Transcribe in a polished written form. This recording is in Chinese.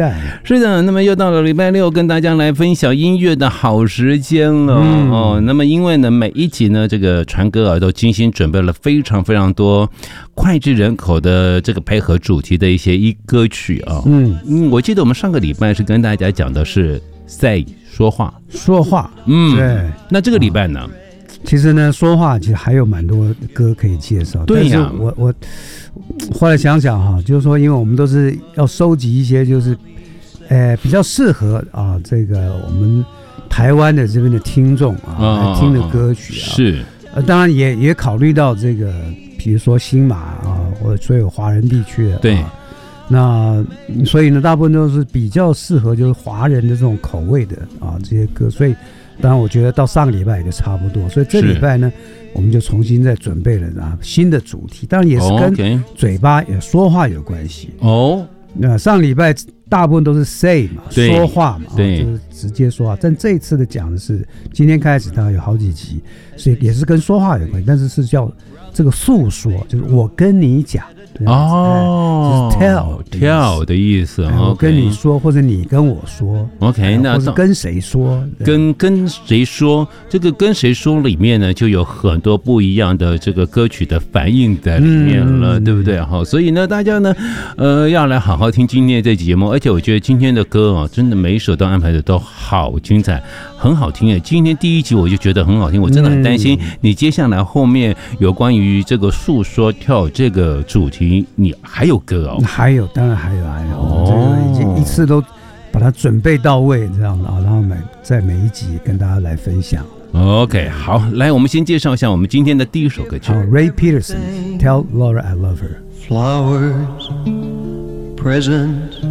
待。 是的，那么又到了礼拜六，跟大家来分享音乐的好时间了。那么因为呢，每一集呢，这个传哥都精心准备了非常非常多脍炙人口的这个配合主题的一些歌曲啊。我记得我们上个礼拜是跟大家讲的是 Say 说话， 对。 那这个礼拜呢？ 其实呢，说话其实还有蛮多歌可以介绍。 对呀， 但是我后来想想哈，就是说，因为我们都是要收集一些，就是比较适合啊，这个我们台湾的这边的听众来听的歌曲啊。 是， 当然也考虑到这个，比如说新马啊，或者所有华人地区的。 对。 那所以呢，大部分都是比较适合就是华人的这种口味的这些歌，所以。当然，我觉得到上个礼拜也就差不多，所以这礼拜呢，我们就重新再准备了新的主题，当然也是跟嘴巴也说话有关系。那上礼拜大部分都是 say 嘛，说话嘛，就是直接说话。但这一次的讲的是，今天开始当然有好几集，所以也是跟说话有关系，但是是叫这个诉说，就是我跟你讲。就是 tell 的意思。 我跟你说，或者你跟我说。 OK， 那或者跟谁说？ 跟谁说？这个跟谁说里面呢，就有很多不一样的这个歌曲的反应在里面了，对不对？所以呢，大家呢，要来好好听今天这期节目。而且我觉得今天的歌真的每一首都安排的都好精彩，很好听。今天第一集我就觉得很好听，我真的很担心你接下来后面有关于这个诉说跳这个主题，你还有歌当然还有，这个已经一次都把它准备到位，这样然后在每一集跟大家来分享。 OK， 好，来，我们先介绍一下我们今天的第一首歌曲。 Ray Peterson， Tell Laura I Love Her。 Flowers, presents